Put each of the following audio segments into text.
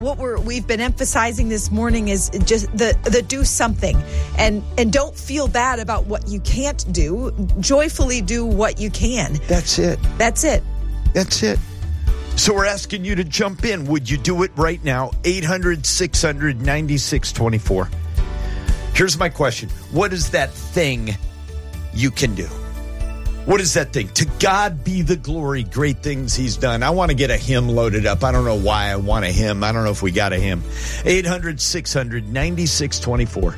What we've been emphasizing this morning is just the do something, and don't feel bad about what you can't do. Joyfully do what you can. That's it. That's it. That's it. So we're asking you to jump in. Would you do it right now? 800-600-9624. Here's my question. What is that thing you can do? What is that thing? To God be the glory, great things he's done. I want to get a hymn loaded up. I don't know why I want a hymn. I don't know if we got a hymn. 800-600-9624.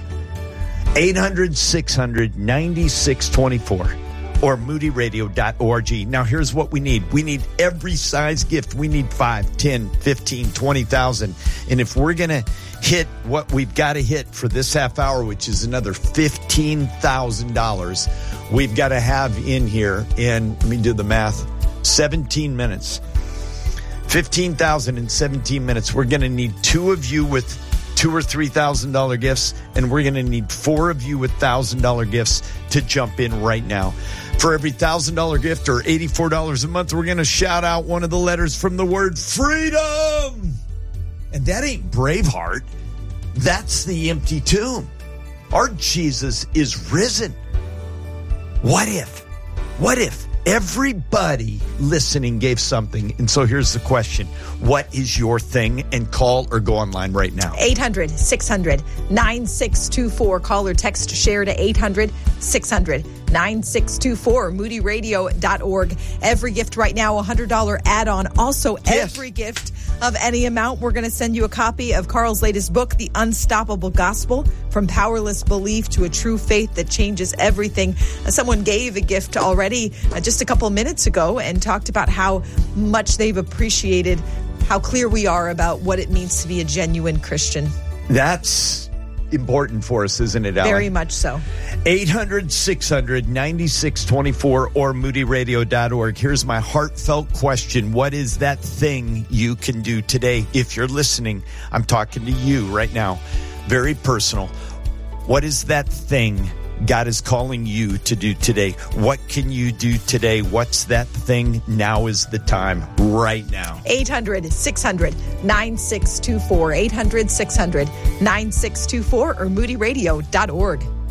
800-600-9624. Or moodyradio.org. Now, here's what we need. We need every size gift. We need 5, 10, 15, 20,000. And if we're going to hit what we've got to hit for this half hour, which is another $15,000, we've got to have in here in, let me do the math, 17 minutes. 15,000 in 17 minutes. We're going to need 2 of you with $2,000 or $3,000 gifts, and we're going to need 4 of you with $1,000 gifts to jump in right now. For every $1,000 gift or $84 a month, we're going to shout out one of the letters from the word freedom. And that ain't Braveheart. That's the empty tomb. Our Jesus is risen. What if everybody listening gave something? And so here's the question. What is your thing? And call or go online right now. 800-600-9624. Call or text share to 800-600-9624. moodyradio.org. Every gift right now, $100 add-on. Also, every gift of any amount, we're going to send you a copy of Carl's latest book, The Unstoppable Gospel, From Powerless Belief to a True Faith That Changes Everything. Someone gave a gift already just a couple minutes ago and talked about how much they've appreciated how clear we are about what it means to be a genuine Christian. That's important for us, isn't it, Allie? Very much so. 800-600-9624 or moodyradio.org. Here's my heartfelt question. What is that thing you can do today? If you're listening, I'm talking to you right now. Very personal. What is that thing God is calling you to do today? What can you do today? What's that thing? Now is the time. Right now. 800-600-9624. 800-600-9624 or moodyradio.org.